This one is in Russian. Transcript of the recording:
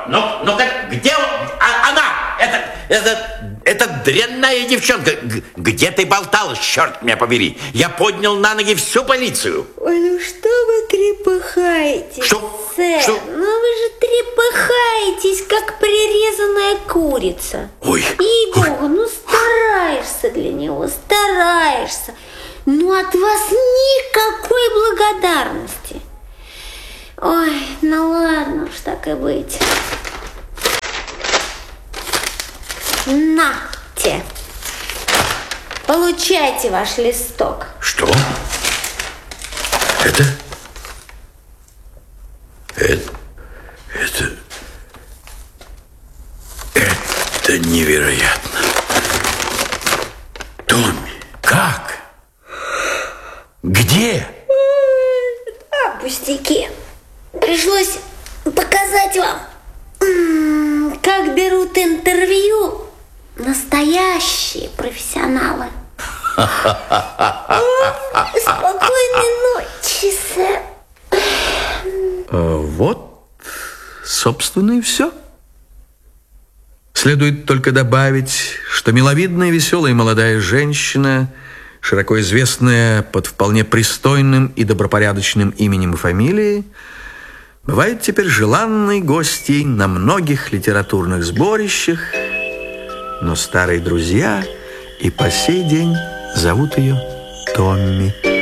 Ну-ка, где она? Это дрянная девчонка. Где ты болталась, черт меня побери? Я поднял на ноги всю полицию. Ой, ну что вы трепыхаетесь, сэр? Что? Ну вы же трепыхаетесь, как прирезанная курица. Ой. Ей-богу, ну стараешься для него, стараешься. Но от вас никакой благодарности. Ой, ну ладно уж, так и быть. Нате. Получайте ваш листок. Что? Это невероятно. Томми, как? Где? Пустяки. Пришлось показать вам, как берут интервью настоящие профессионалы. Спокойной ночи, сэр. Вот, собственно, и все. Следует только добавить, что миловидная, веселая молодая женщина, широко известная под вполне пристойным и добропорядочным именем и фамилией, бывает теперь желанной гостьей на многих литературных сборищах, но старые друзья и по сей день зовут ее Томми.